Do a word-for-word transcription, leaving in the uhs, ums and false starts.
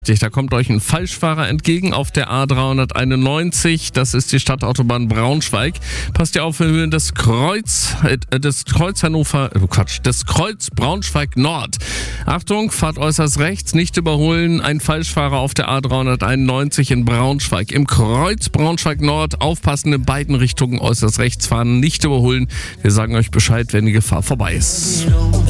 Da kommt euch ein Falschfahrer entgegen auf der A dreihunderteinundneunzig. Das ist die Stadtautobahn Braunschweig. Passt ihr auf in Höhe des Kreuz, äh, des Kreuz Hannover, äh, Quatsch, des Kreuz Braunschweig Nord. Achtung, fahrt äußerst rechts, nicht überholen. Ein Falschfahrer auf der A dreihunderteinundneunzig in Braunschweig. Im Kreuz Braunschweig Nord aufpassen, in beiden Richtungen äußerst rechts fahren, nicht überholen. Wir sagen euch Bescheid, wenn die Gefahr vorbei ist.